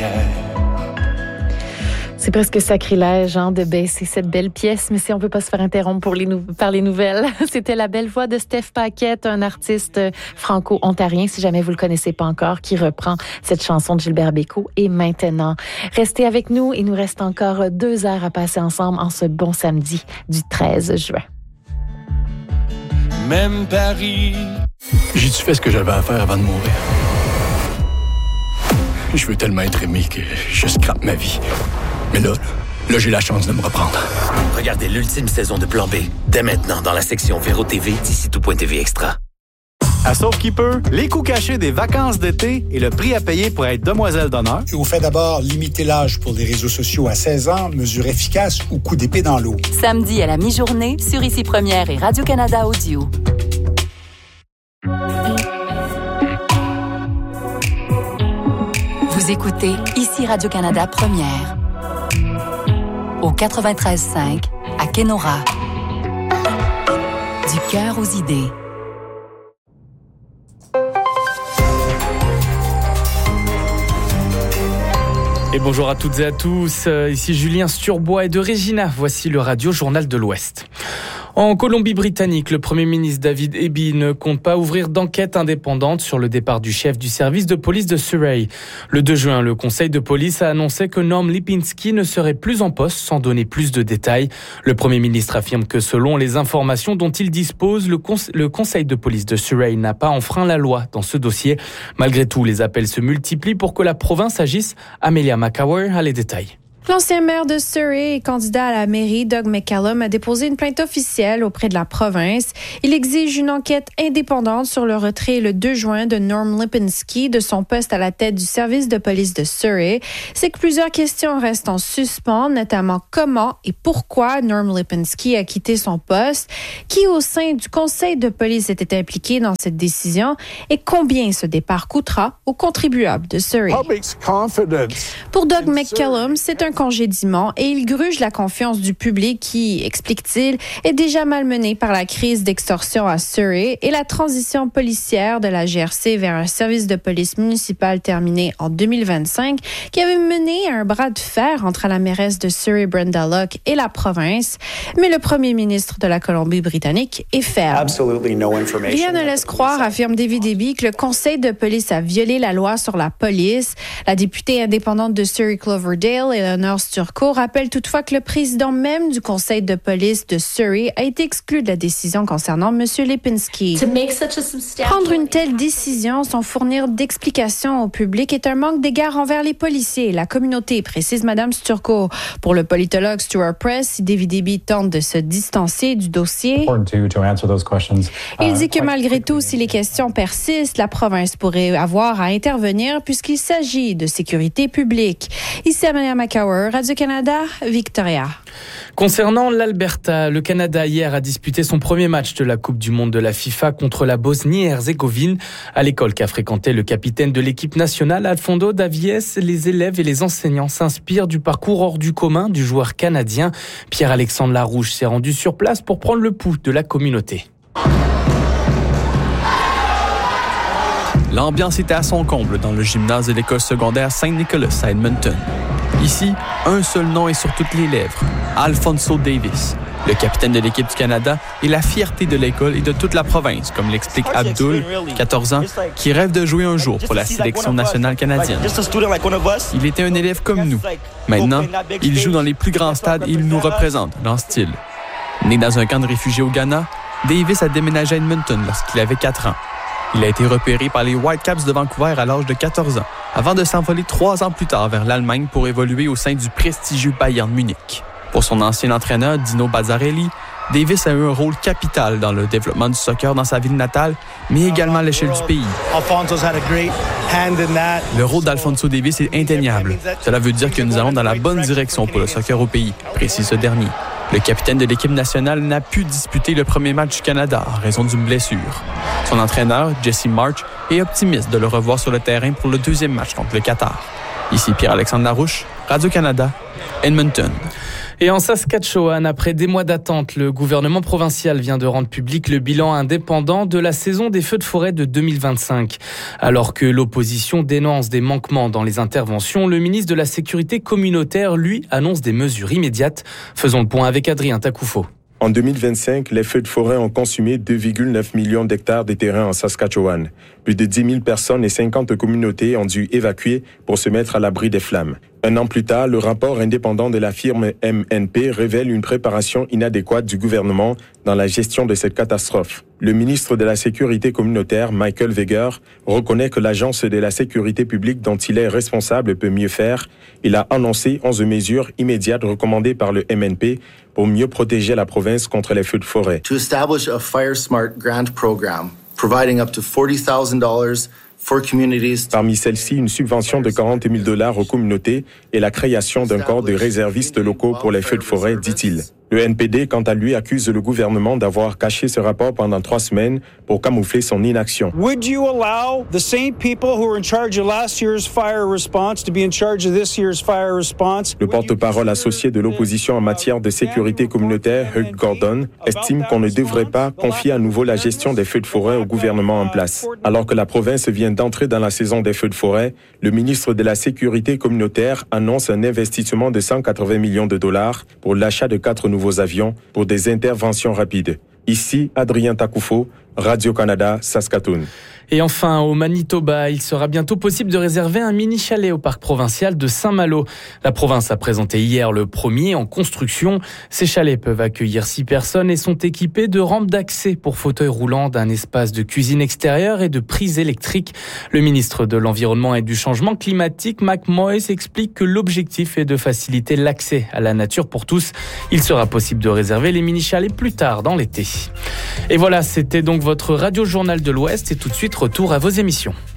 C'est presque sacrilège de baisser cette belle pièce, mais si on ne peut pas se faire interrompre par les nouvelles. C'était la belle voix de Steph Paquette, un artiste franco-ontarien, si jamais vous le connaissez pas encore, qui reprend cette chanson de Gilbert Bécaud. Et maintenant, restez avec nous. Il nous reste encore 2 heures à passer ensemble en ce bon samedi du 13 juin. Même Paris. J'ai-tu fait ce que j'avais à faire avant de mourir? Je veux tellement être aimé que je scrape ma vie. Mais là, j'ai la chance de me reprendre. Regardez l'ultime saison de Plan B, dès maintenant dans la section Véro TV d'ici tout.tv Extra. À Sauf-qui-peut, les coûts cachés des vacances d'été et le prix à payer pour être demoiselle d'honneur. Et au fait d'abord, limiter l'âge pour les réseaux sociaux à 16 ans, mesure efficace ou coup d'épée dans l'eau. Samedi à la mi-journée, sur Ici Première et Radio-Canada Audio. Vous écoutez Ici Radio-Canada Première. Au 93.5, à Kenora. Du cœur aux idées. Et bonjour à toutes et à tous, ici Julien Sturbois et de Regina, voici le Radio Journal de l'Ouest. En Colombie-Britannique, le Premier ministre David Eby ne compte pas ouvrir d'enquête indépendante sur le départ du chef du service de police de Surrey. Le 2 juin, le conseil de police a annoncé que Norm Lipinski ne serait plus en poste sans donner plus de détails. Le Premier ministre affirme que selon les informations dont il dispose, le conseil de police de Surrey n'a pas enfreint la loi dans ce dossier. Malgré tout, les appels se multiplient pour que la province agisse. Amelia McCauer a les détails. L'ancien maire de Surrey et candidat à la mairie, Doug McCallum, a déposé une plainte officielle auprès de la province. Il exige une enquête indépendante sur le retrait le 2 juin de Norm Lipinski de son poste à la tête du service de police de Surrey. C'est que plusieurs questions restent en suspens, notamment comment et pourquoi Norm Lipinski a quitté son poste, qui au sein du conseil de police était impliqué dans cette décision et combien ce départ coûtera aux contribuables de Surrey. Pour Doug McCallum, c'est un congédiement et il gruge la confiance du public qui, explique-t-il, est déjà malmenée par la crise d'extorsion à Surrey et la transition policière de la GRC vers un service de police municipal terminé en 2025 qui avait mené à un bras de fer entre la mairesse de Surrey, Brenda Locke, et la province. Mais le premier ministre de la Colombie-Britannique est ferme. Rien ne laisse croire, affirme David Eby, que le conseil de police a violé la loi sur la police. La députée indépendante de Surrey Cloverdale, Eleanor Sturcot, rappelle toutefois que le président même du conseil de police de Surrey a été exclu de la décision concernant M. Lipinski. Prendre une telle décision sans fournir d'explications au public est un manque d'égard envers les policiers et la communauté, précise Mme Sturcot. Pour le politologue Stuart Press, si David Eby tente de se distancier du dossier, il dit que malgré tout, si les questions persistent, la province pourrait avoir à intervenir puisqu'il s'agit de sécurité publique. Ici Amelia McCauer, Radio-Canada, Victoria. Concernant l'Alberta, le Canada hier a disputé son premier match de la Coupe du Monde de la FIFA contre la Bosnie-Herzégovine. À l'école qu'a fréquenté le capitaine de l'équipe nationale, Alfonso Davies, les élèves et les enseignants s'inspirent du parcours hors du commun du joueur canadien. Pierre-Alexandre Larouche s'est rendu sur place pour prendre le pouls de la communauté. L'ambiance était à son comble dans le gymnase de l'école secondaire Saint-Nicolas à Edmonton. Ici, un seul nom est sur toutes les lèvres, Alfonso Davies. Le capitaine de l'équipe du Canada est la fierté de l'école et de toute la province, comme l'explique Abdul, 14 ans, qui rêve de jouer un jour pour la sélection nationale canadienne. Il était un élève comme nous. Maintenant, il joue dans les plus grands stades et il nous représente, lance-t-il. Né dans un camp de réfugiés au Ghana, Davies a déménagé à Edmonton lorsqu'il avait 4 ans. Il a été repéré par les Whitecaps de Vancouver à l'âge de 14 ans, avant de s'envoler 3 ans plus tard vers l'Allemagne pour évoluer au sein du prestigieux Bayern Munich. Pour son ancien entraîneur, Dino Bazzarelli, Davies a eu un rôle capital dans le développement du soccer dans sa ville natale, mais également à l'échelle du pays. Le rôle d'Alfonso Davies est indéniable. Cela veut dire que nous allons dans la bonne direction pour le soccer au pays, précise ce dernier. Le capitaine de l'équipe nationale n'a pu disputer le premier match du Canada en raison d'une blessure. Son entraîneur, Jesse March, est optimiste de le revoir sur le terrain pour le deuxième match contre le Qatar. Ici Pierre-Alexandre Larouche, Radio-Canada, Edmonton. Et en Saskatchewan, après des mois d'attente, le gouvernement provincial vient de rendre public le bilan indépendant de la saison des feux de forêt de 2025. Alors que l'opposition dénonce des manquements dans les interventions, le ministre de la Sécurité communautaire, lui, annonce des mesures immédiates. Faisons le point avec Adrien Takoufo. En 2025, les feux de forêt ont consumé 2,9 millions d'hectares de terrain en Saskatchewan. Plus de 10 000 personnes et 50 communautés ont dû évacuer pour se mettre à l'abri des flammes. Un an plus tard, le rapport indépendant de la firme MNP révèle une préparation inadéquate du gouvernement dans la gestion de cette catastrophe. Le ministre de la Sécurité communautaire, Michael Weger, reconnaît que l'Agence de la sécurité publique dont il est responsable peut mieux faire. Il a annoncé 11 mesures immédiates recommandées par le MNP pour mieux protéger la province contre les feux de forêt. To establish a Fire Smart grant program, providing up to $40,000 for communities. Parmi celles-ci, une subvention de $40 000 aux communautés et la création d'un corps de réservistes locaux pour les feux de forêt, dit-il. Le NPD, quant à lui, accuse le gouvernement d'avoir caché ce rapport pendant 3 semaines pour camoufler son inaction. Would you allow the same people who were in charge of last year's fire response to be in charge of this year's fire response? Le porte-parole associé de l'opposition en matière de sécurité communautaire, Hugh Gordon, estime qu'on ne devrait pas confier à nouveau la gestion des feux de forêt au gouvernement en place. Alors que la province vient d'entrer dans la saison des feux de forêt, le ministre de la Sécurité communautaire annonce un investissement de $180 millions pour l'achat de 4 nouveaux avions pour des interventions rapides. Ici, Adrien Takoufo, Radio-Canada, Saskatoon. Et enfin, au Manitoba, il sera bientôt possible de réserver un mini-chalet au parc provincial de Saint-Malo. La province a présenté hier le premier en construction. Ces chalets peuvent accueillir 6 personnes et sont équipés de rampes d'accès pour fauteuils roulants, d'un espace de cuisine extérieure et de prises électriques. Le ministre de l'Environnement et du Changement climatique, Mac Moyes, explique que l'objectif est de faciliter l'accès à la nature pour tous. Il sera possible de réserver les mini-chalets plus tard dans l'été. Et voilà, c'était donc votre Radio Journal de l'Ouest et tout de suite, retour à vos émissions.